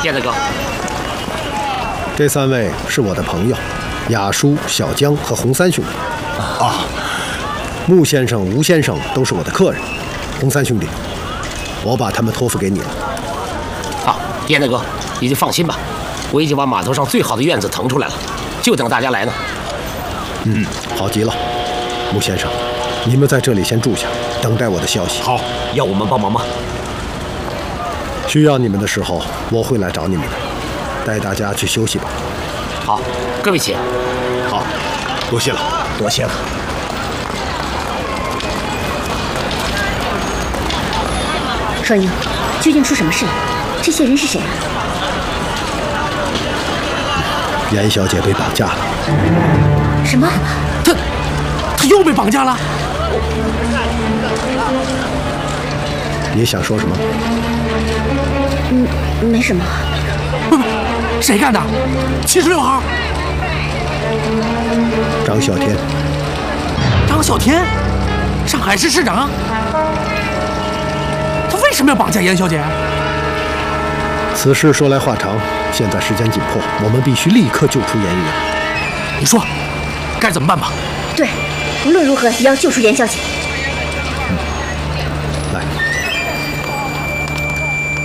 燕子哥， 这3位是我的朋友，雅叔、小江和洪三兄弟。 啊， 穆先生、吴先生都是我的客人。洪三兄弟，我把他们托付给你了。 好，燕子哥，你就放心吧，我已经把码头上最好的院子腾出来了，就等大家来呢。 好极了。穆先生，你们在这里先住下，等待我的消息。 好，要我们帮忙吗？ 需要你们的时候，我会来找你们的。带大家去休息吧。 好，各位请。 好，多谢了，多谢了。 双英，究竟出什么事了？这些人是谁啊？ 严小姐被绑架了。 什么？ 他又被绑架了？ 你想说什么？ 没什么。 不，谁干的？76号。 张啸天。 张啸天，上海市市长。他为什么要绑架严小姐？ 此事说来话长，现在时间紧迫，我们必须立刻救出严玉。 你说，该怎么办吧？ 对，无论如何也要救出严小姐。